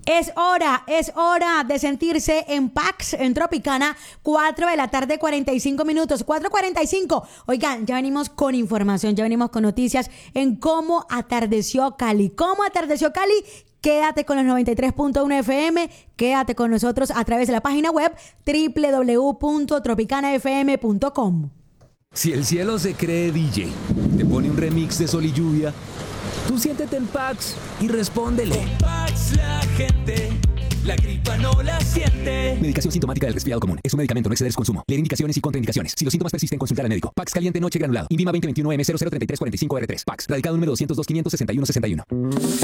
Es hora de sentirse en Pax, en Tropicana, 4 de la tarde, 45 minutos, 4:45. Oigan, ya venimos con información, ya venimos con noticias en cómo atardeció Cali. ¿Cómo atardeció Cali? Quédate con los 93.1 FM, quédate con nosotros a través de la página web www.tropicanafm.com. Si el cielo se cree DJ, te pone un remix de Sol y Lluvia, tú siéntete en Pax y respóndele. Con Pax la gente, la gripa no la siente. Medicación sintomática del resfriado común. Es un medicamento, no exceder su consumo. Leer indicaciones y contraindicaciones. Si los síntomas persisten, consultar al médico. Pax caliente noche granulado. INVIMA 2021 M003345R3. Pax. Radicado número 202 561 61.